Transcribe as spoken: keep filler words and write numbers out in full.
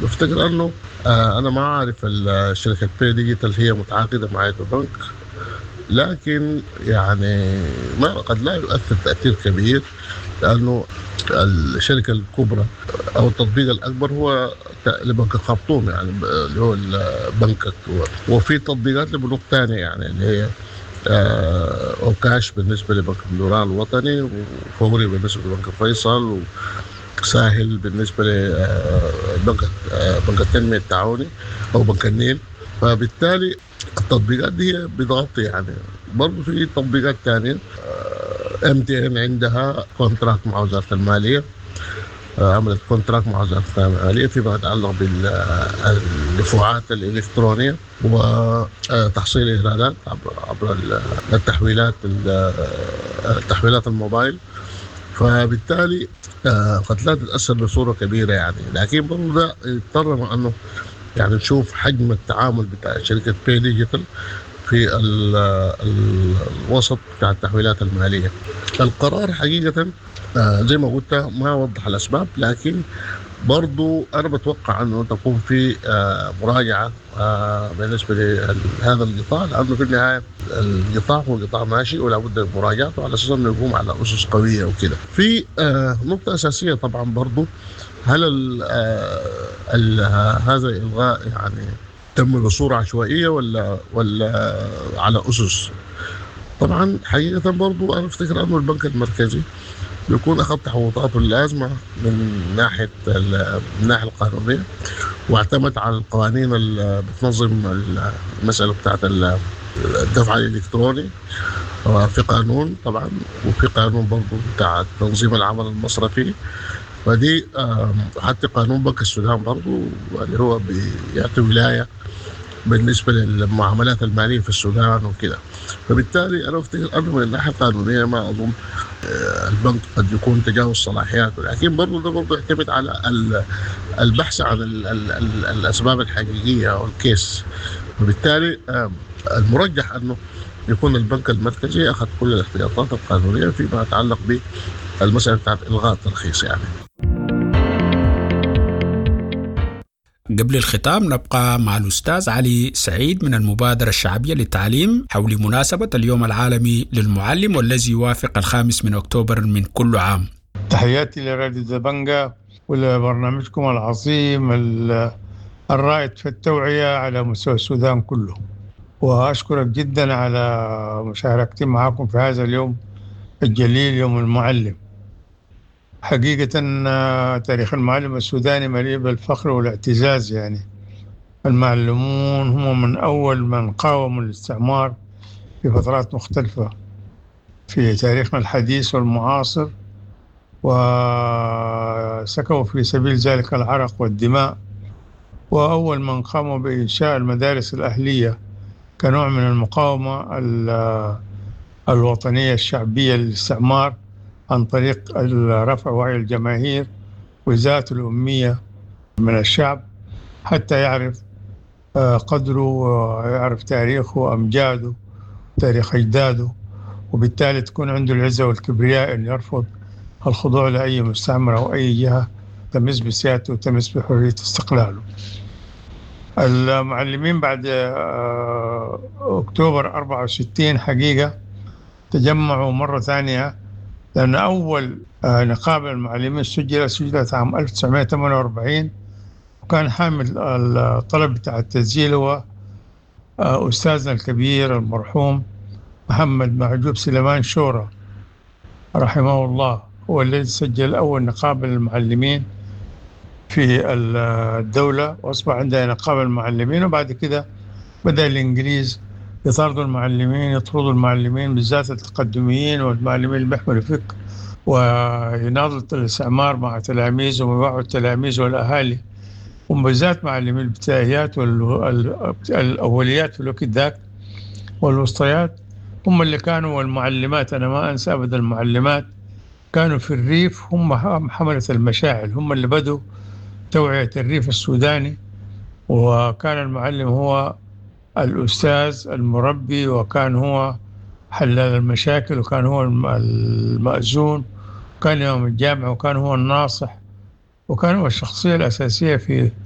بفتكر أنه آه أنا ما أعرف الشركة باي ديجيتال هي متعاقدة مع أي بنك، لكن يعني ما قد لا يؤثر تأثير كبير، لأنه الشركة الكبرى أو التطبيق الأكبر هو لبنك الخرطوم، يعني اللي هو البنك، وفي تطبيقات لبنوك تانية يعني اللي هي أوكاش بالنسبة لبنك الدوران الوطني، وفوري بالنسبة لبنك فيصل، وساهل بالنسبة لبنك بنك التنمية التعاوني أو بنك النيل. فبالتالي التطبيقات دي بتغطي يعني. برضو في تطبيقات تانية ام تي ان عندها كونتراكت مع وزارة المالية، عملت كونتراكت مع وزارة المالية فيما يتعلق بالدفعات الإلكترونية وتحصيل إيرادات عبر التحويلات التحويلات الموبايل. فبالتالي قد لا تتأثر بصورة كبيرة يعني، لكن برضو ده يضطر مع أنه يعني نشوف حجم التعامل بتاع شركة باي ديجيتال في الوسط بتاع التحويلات المالية. القرار حقيقة زي ما قلت ما وضح الأسباب، لكن برضو أنا بتوقع أنه تكون في مراجعة بالنسبة لهذا القطاع، لأنه في النهاية القطاع هو قطاع ماشي ولا بد من مراجعته على أساس أنه يقوم على أسس قوية وكده. في نقطة أساسية طبعا برضو، هل ال ال هذا الإلغاء يعني تم بصورة عشوائية ولا ولا على أسس؟ طبعا حقيقة برضو أنا أفتكر أنه البنك المركزي بيكون أخذ تحوطاته اللازمة من ناحية الناحية القانونية، واعتمد على القوانين اللي بتنظم المسألة بتاعت الدفع الإلكتروني، في قانون طبعا، وفي قانون برضو بتاع تنظيم العمل المصرفي، ودي حتى قانون بنك السودان برضو اللي هو بيعطي ولاية بالنسبة للمعاملات المالية في السودان وكده. فبالتالي أنا أفتكر أنه من الناحية القانونية ما أظن البنك قد يكون تجاوز صلاحياته، لكن برضو ده برضو يعتمد على البحث عن ال ال ال الأسباب الحقيقية أو الكيس. وبالتالي المرجح أنه يكون البنك المركزي أخذ كل الاحتياطات القانونية فيما يتعلق بالمسألة بتاعت إلغاء الترخيص يعني. قبل الختام نبقى مع الأستاذ علي سعيد من المبادرة الشعبية للتعليم حول مناسبة اليوم العالمي للمعلم والذي يوافق الخامس من أكتوبر من كل عام. تحياتي لراديو زبنجة ولبرنامجكم العظيم الرائد في التوعية على مستوى السودان كله، وأشكرك جدا على مشاركتي معكم في هذا اليوم الجليل يوم المعلم. حقيقة تاريخ المعلم السوداني مليء بالفخر والاعتزاز، يعني المعلمون هم من أول من قاوموا الاستعمار في فترات مختلفة في تاريخنا الحديث والمعاصر، وسكوا في سبيل ذلك العرق والدماء، وأول من قاموا بإنشاء المدارس الأهلية كنوع من المقاومة الوطنية الشعبية للاستعمار عن طريق رفع وعي الجماهير وإزالة الأمية من الشعب حتى يعرف قدره ويعرف تاريخه وأمجاده تاريخ أجداده، وبالتالي تكون عنده العزة والكبرياء أن يرفض الخضوع لأي مستعمر أو أي جهة تمس بسيادته وتمس بحرية استقلاله. المعلمين بعد أكتوبر أربعة وستين حقيقة تجمعوا مرة ثانية، لأن أول نقابة المعلمين سجلت سجلت عام ألف وتسعمائة وثمانية وأربعين، وكان حامل الطلب بتاع التسجيل هو أستاذنا الكبير المرحوم محمد معجوب سليمان شورى رحمه الله، هو الذي سجل أول نقابة للمعلمين في الدولة، وأصبح عندنا نقابة المعلمين. وبعد كده بدأ الإنجليز يطاردوا المعلمين يطردوا المعلمين بالذات التقدميين والمعلمين اللي بيحملوا فكر، ويناضلوا الاستعمار مع تلاميذهم ويوعوا التلاميذ والأهالي، وبالذات معلمين الابتدائيات والأوليات في الوقت ذاك والوسطيات هم اللي كانوا، والمعلمات أنا ما أنسى أبدا المعلمات كانوا في الريف هم حملة المشاعل، هم اللي بدوا توعية الريف السوداني، وكان المعلم هو الأستاذ المربي، وكان هو حلال المشاكل، وكان هو المأذون، وكان يوم الجامعة، وكان هو الناصح، وكان هو الشخصية الأساسية في